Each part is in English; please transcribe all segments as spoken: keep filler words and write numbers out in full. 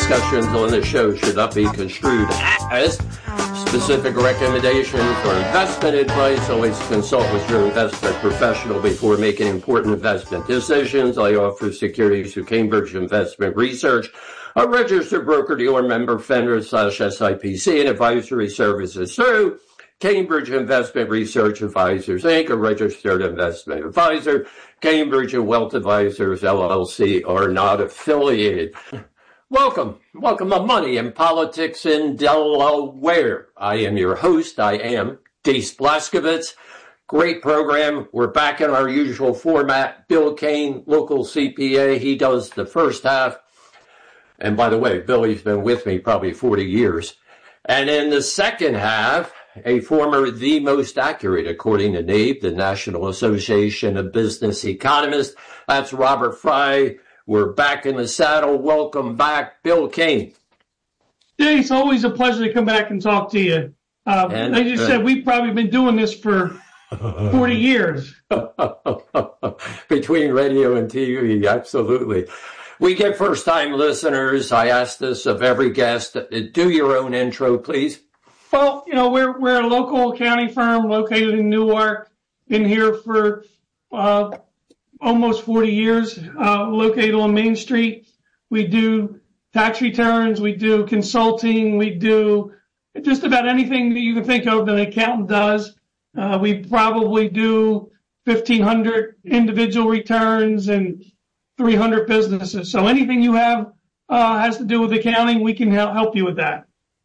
discussions on the show should not be construed as specific recommendations or investment advice. Always consult with your investment professional before making important investment decisions. I offer securities through Cambridge Investment Research, a registered broker-dealer member, FINRA slash S I P C, and advisory services through Cambridge Investment Research Advisors, Incorporated, a registered investment advisor. Cambridge and Wealth Advisors, L L C, are not affiliated. Welcome. Welcome to Money and Politics in Delaware. I am your host. I am Deese Blaskovitz. Great program. We're back in our usual format. Bill Kane, local C P A. He does the first half. And by the way, Billy's been with me probably forty years. And in the second half, a former The Most Accurate, according to NABE, the National Association of Business Economists. That's Robert Fry. We're back in the saddle. Welcome back, Bill Kane. Yeah, it's always a pleasure to come back and talk to you. Uh, and, like you uh, said, we've probably been doing this for forty years. Between radio and T V, absolutely. We get first-time listeners. I ask this of every guest. Do your own intro, please. Well, you know, we're we're a local accounting firm located in Newark. Been here for uh, almost forty years, uh, located on Main Street. We do tax returns, we do consulting, we do just about anything that you can think of that an accountant does. Uh, we probably do fifteen hundred individual returns and three hundred businesses. So anything you have uh, has to do with accounting, we can help you with that.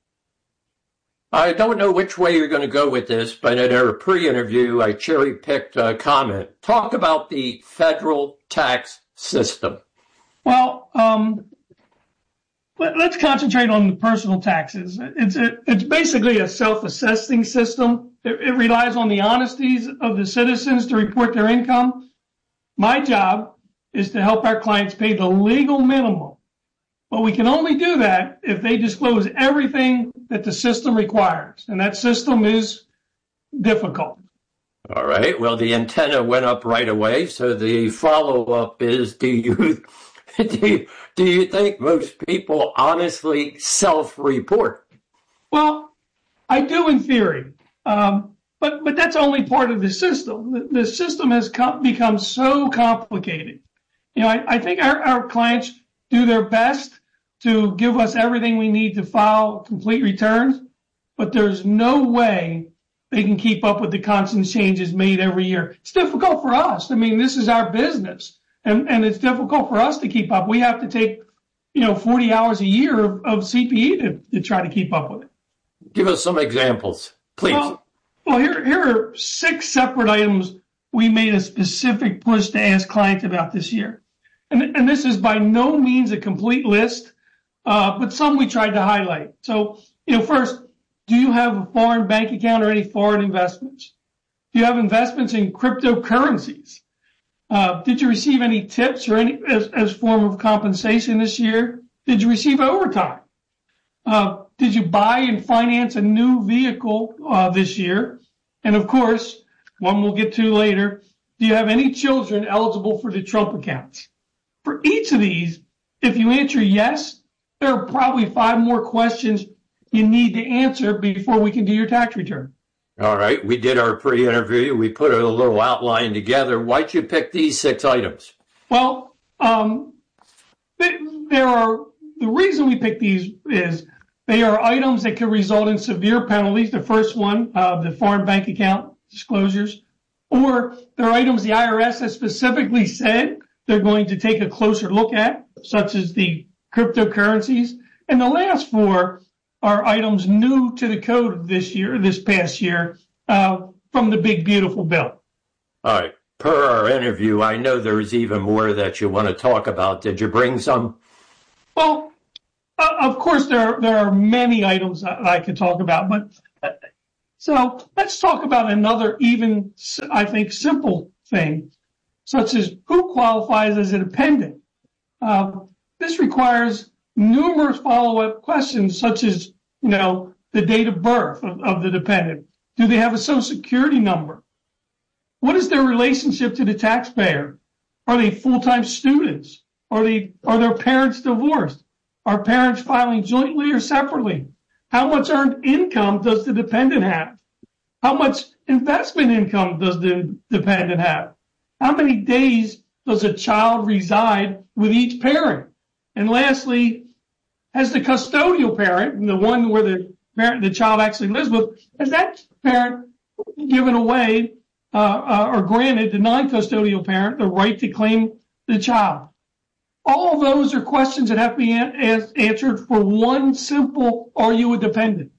I don't know which way you're going to go with this, but in our pre-interview, I cherry-picked a comment. Talk about the federal tax system. Well, um, let, let's concentrate on the personal taxes. It's a, it's basically a self-assessing system. It, it relies on the honesties of the citizens to report their income. My job is to help our clients pay the legal minimum. But we can only do that if they disclose everything that the system requires. And that system is difficult. All right. Well, the antenna went up right away. So the follow-up is, do you, do you, do you think most people honestly self-report? Well, I do in theory. Um, but, but that's only part of the system. The, the system has com- become so complicated. You know, I, I think our, our clients do their best to give us everything we need to file complete returns, but there's no way they can keep up with the constant changes made every year. It's difficult for us. I mean, this is our business, and, and it's difficult for us to keep up. We have to take, you know, forty hours a year of, of C P E to, to try to keep up with it. Give us some examples, please. Well, well here, here are six separate items we made a specific push to ask clients about this year. And, and this is by no means a complete list. Uh, but some we tried to highlight. So, you know, first, do you have a foreign bank account or any foreign investments? Do you have investments in cryptocurrencies? Uh, did you receive any tips or any as, as form of compensation this year? Did you receive overtime? Uh, did you buy and finance a new vehicle uh, this year? And of course, one we'll get to later, do you have any children eligible for the Trump accounts? For each of these, if you answer yes, there are probably five more questions you need to answer before we can do your tax return. All right. We did our pre-interview. We put a little outline together. Why'd you pick these six items? Well, um, there are, the reason we picked these is they are items that could result in severe penalties. The first one, uh, the foreign bank account disclosures, or they're items the I R S has specifically said they're going to take a closer look at, such as the cryptocurrencies. And the last four are items new to the code this year, this past year, uh, from the big, beautiful bill. All right. Per our interview, I know there's even more that you want to talk about. Did you bring some? Well, uh, of course, there, there are many items that I could talk about. But uh, so let's talk about another even, I think, simple thing, such as who qualifies as a dependent. Uh, This requires numerous follow-up questions, such as, you know, the date of birth of, of the dependent. Do they have a social security number? What is their relationship to the taxpayer? Are they full-time students? Are they, are their parents divorced? Are parents filing jointly or separately? How much earned income does the dependent have? How much investment income does the dependent have? How many days does a child reside with each parent? And lastly, has the custodial parent, the one where the parent, the child actually lives with, has that parent given away uh, uh, or granted the non-custodial parent the right to claim the child? All of those are questions that have to be an- answered for one simple, are you a dependent?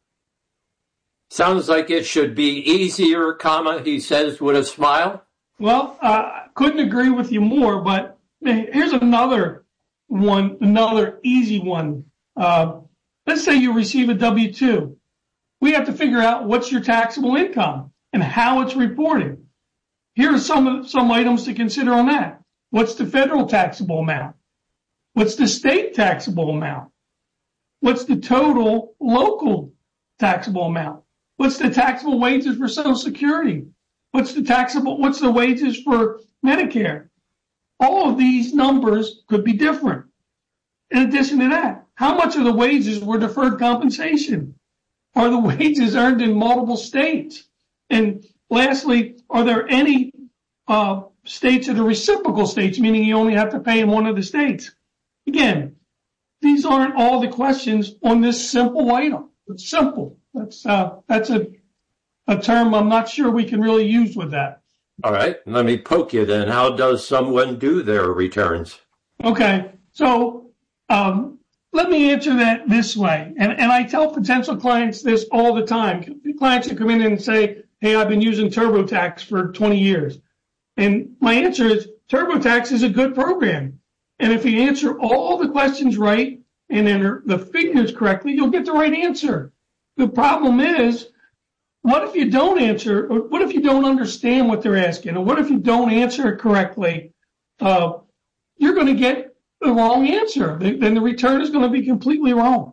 Sounds like it should be easier, comma, he says with a smile. Well, I uh, couldn't agree with you more, but here's another one, another easy one. Uh, let's say you receive a W two. We have to figure out what's your taxable income and how it's reported. Here are some, some items to consider on that. What's the federal taxable amount? What's the state taxable amount? What's the total local taxable amount? What's the taxable wages for Social Security? What's the taxable, what's the wages for Medicare? All of these numbers could be different. In addition to that, how much of the wages were deferred compensation? Are the wages earned in multiple states? And lastly, are there any uh, states that are reciprocal states, meaning you only have to pay in one of the states? Again, these aren't all the questions on this simple item. It's simple. That's uh, that's a a term I'm not sure we can really use with that. All right, let me poke you then. How does someone do their returns? Okay, so um, let me answer that this way. And, and I tell potential clients this all the time. Clients that come in and say, hey, I've been using TurboTax for twenty years. And my answer is TurboTax is a good program. And if you answer all the questions right and enter the figures correctly, you'll get the right answer. The problem is, what if you don't answer, or what if you don't understand what they're asking, or what if you don't answer it correctly? Uh, you're going to get the wrong answer. Then the return is going to be completely wrong.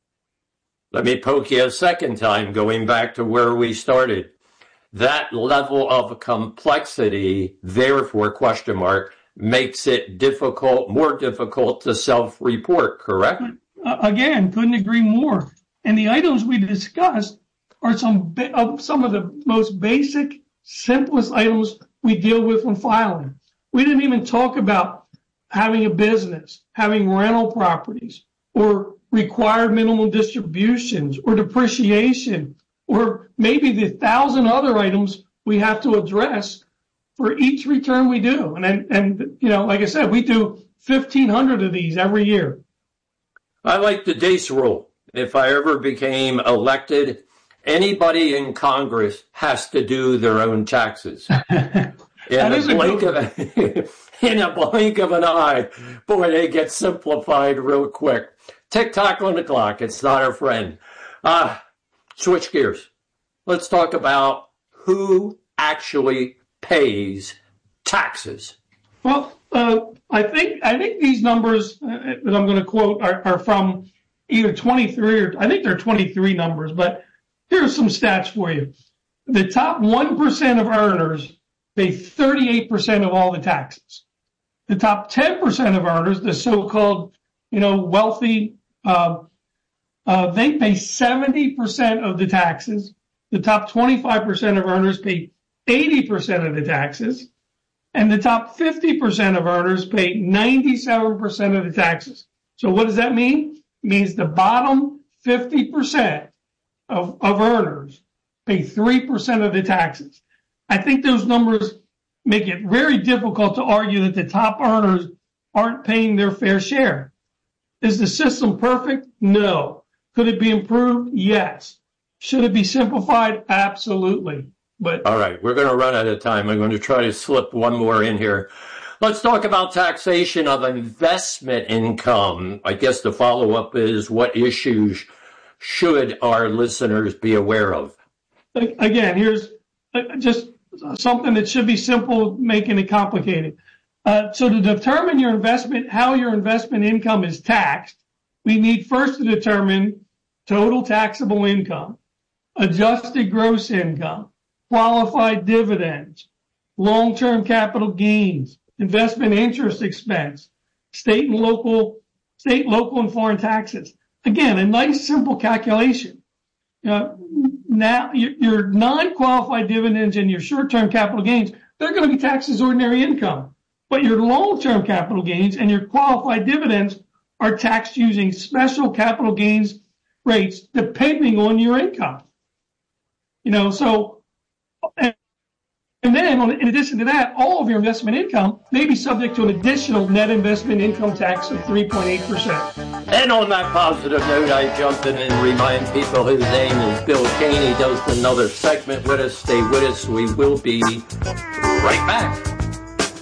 Let me poke you a second time, going back to where we started. That level of complexity, therefore, question mark, makes it difficult, more difficult to self-report, correct? Uh, again, couldn't agree more. And the items we discussed are some of some of the most basic, simplest items we deal with when filing. We didn't even talk about having a business, having rental properties, or required minimum distributions, or depreciation, or maybe the thousand other items we have to address for each return we do. And, and, and you know, like I said, we do fifteen hundred of these every year. I like the DACE rule. If I ever became elected, anybody in Congress has to do their own taxes. In a blink of a, in a blink of an eye, boy, they get simplified real quick. Tick tock on the clock. It's not our friend. Uh, switch gears. Let's talk about who actually pays taxes. Well, uh, I think I think these numbers uh, that I'm going to quote are, are from either twenty-three or I think they're twenty-three numbers, but here are some stats for you. The top one percent of earners pay thirty-eight percent of all the taxes. The top ten percent of earners, the so-called, you know, wealthy, uh, uh, they pay seventy percent of the taxes. The top twenty-five percent of earners pay eighty percent of the taxes. And the top fifty percent of earners pay ninety-seven percent of the taxes. So what does that mean? It means the bottom fifty percent of, of earners pay three percent of the taxes. I think those numbers make it very difficult to argue that the top earners aren't paying their fair share. Is the system perfect? No. Could it be improved? Yes. Should it be simplified? Absolutely. But all right, we're going to run out of time. I'm going to try to slip one more in here. Let's talk about taxation of investment income. I guess the follow-up is, what issues should our listeners be aware of? Again, here's just something that should be simple, making it complicated. Uh, so to determine your investment, how your investment income is taxed, we need first to determine total taxable income, adjusted gross income, qualified dividends, long-term capital gains, investment interest expense, state and local state, local, and foreign taxes. Again, a nice, simple calculation. Uh, now, your, your non-qualified dividends and your short-term capital gains, they're going to be taxed as ordinary income. But your long-term capital gains and your qualified dividends are taxed using special capital gains rates depending on your income. You know, so, and, and then on, in addition to that, all of your investment income may be subject to an additional net investment income tax of three point eight percent. And on that positive note, I jump in and remind people whose name is Bill Caney does another segment with us. Stay with us. We will be right back.